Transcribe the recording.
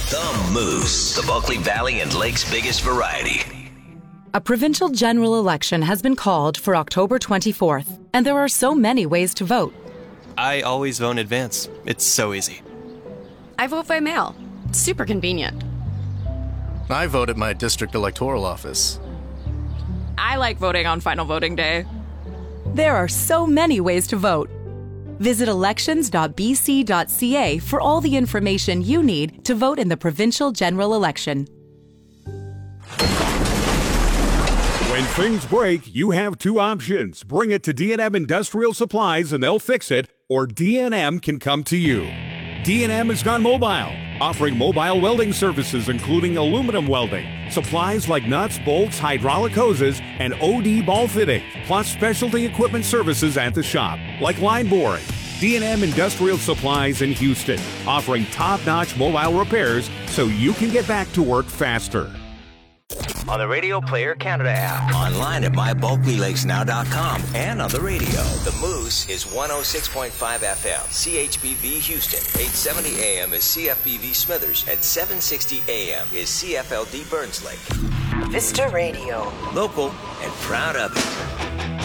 The Moose, the Bulkley Valley and Lakes' biggest variety. A provincial general election has been called for October 24th, and there are so many ways to vote. I always vote in advance. It's so easy. I vote by mail. It's super convenient. I vote at my district electoral office. I like voting on final voting day. There are so many ways to vote. Visit elections.bc.ca for all the information you need to vote in the provincial general election. When things break, you have two options. Bring it to D&M Industrial Supplies and they'll fix it, or D&M can come to you. D&M has gone mobile, offering mobile welding services including aluminum welding, supplies like nuts, bolts, hydraulic hoses, and OD ball fitting, plus specialty equipment services at the shop, like line boring. D&M Industrial Supplies in Houston, offering top-notch mobile repairs so you can get back to work faster. On the Radio Player Canada app, online at mybulklylakesnow.com, and on the radio. The Moose is 106.5 FM, CHBV Houston, 870 AM is CFBV Smithers, and 760 AM is CFLD Burns Lake. Vista Radio. Local and proud of it.